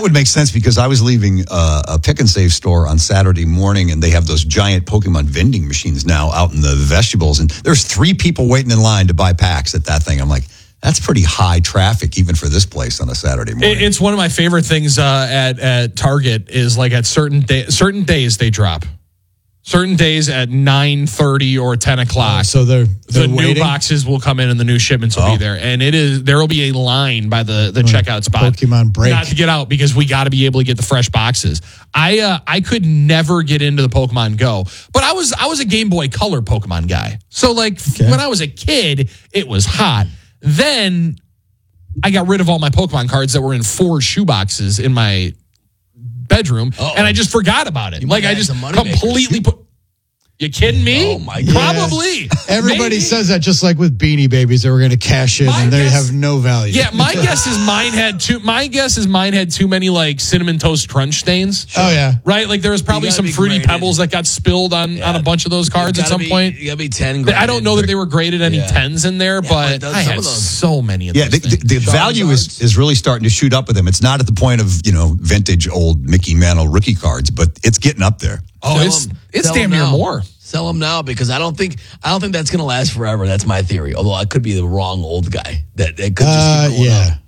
would make sense because I was leaving a Pick and Save store on Saturday morning, and they have those giant Pokemon vending machines now out in the vestibules, and there's 3 people waiting in line to buy packs at that thing. I'm like, that's pretty high traffic even for this place on a Saturday morning. It's one of my favorite things at Target is like at certain days they drop. Certain days at 9:30 or 10 o'clock. So the new boxes will come in and the new shipments will be there. And there will be a line by the checkout spot. Pokemon break. Not to get out because we got to be able to get the fresh boxes. I could never get into the Pokemon Go, but I was a Game Boy Color Pokemon guy. So when I was a kid, it was hot. Then I got rid of all my Pokemon cards that were in 4 shoeboxes in my bedroom, and I just forgot about it. Like I just completely put. You kidding me? Oh my God. Probably. Everybody says that, just like with Beanie Babies, they were going to cash in and they have no value. Yeah, my guess is mine had too many like Cinnamon Toast Crunch stains. Oh yeah, right. Like there was probably some Fruity Pebbles that got spilled on a bunch of those cards at some point. You got to be 10. Graded. I don't know that they were graded any 10s in there, but I had so many of those. Yeah, the value is really starting to shoot up with them. It's not at the point of vintage old Mickey Mantle rookie cards, but it's getting up there. Oh, it's damn near more. Sell them now because I don't think that's going to last forever. That's my theory. Although I could be the wrong old guy. That could just keep going on.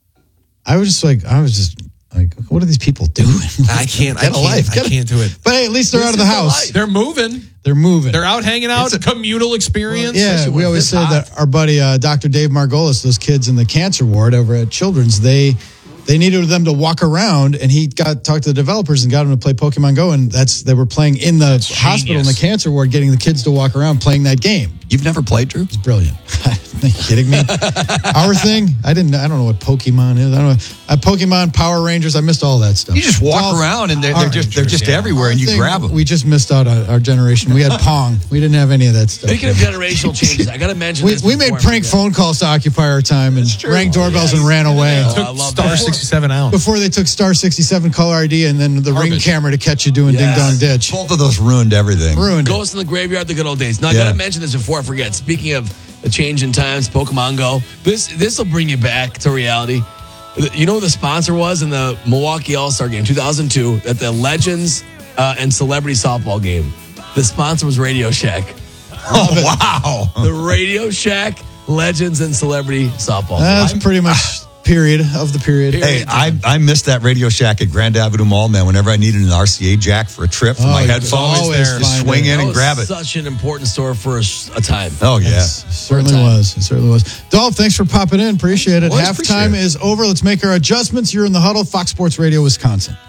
I was just like, what are these people doing? I can't do it. But hey, at least they're out of the house. They're moving. They're out hanging out. It's a communal experience. Yeah, we always say that our buddy Dr. Dave Margolis, those kids in the cancer ward over at Children's, they needed them to walk around, and he talked to the developers and got them to play Pokemon Go, and they were playing in the hospital in the cancer ward, getting the kids to walk around playing that game. You've never played, Drew? It's brilliant. Are you kidding me? Our thing, I don't know what Pokemon is. I don't know. Pokemon, Power Rangers, I missed all that stuff. You just walk around and they're just everywhere, and you grab them. We just missed out on our generation. We had Pong. We didn't have any of that stuff. Speaking of generational changes, I got to mention we made prank phone calls to occupy our time and rang doorbells and ran away. Took Star 67 out. Before they took Star 67 caller ID and then the Ring camera to catch you doing Ding Dong Ditch. Both of those ruined everything. Ghost in the Graveyard, the good old days. Now, I got to mention this before I forget. Speaking of the change in times, Pokemon Go, this will bring you back to reality. You know what the sponsor was in the Milwaukee All-Star Game 2002 at the Legends and Celebrity Softball game? The sponsor was Radio Shack. Oh, wow. The Radio Shack, Legends and Celebrity Softball. That's pretty much the period. Hey, I missed that Radio Shack at Grand Avenue Mall, man. Whenever I needed an RCA jack for a trip for my headphones, just swing in and grab it. Such an important store for a time. Oh, yeah. It certainly was. Dolph, thanks for popping in. Appreciate it. Halftime is over. Let's make our adjustments. You're in the huddle, Fox Sports Radio, Wisconsin.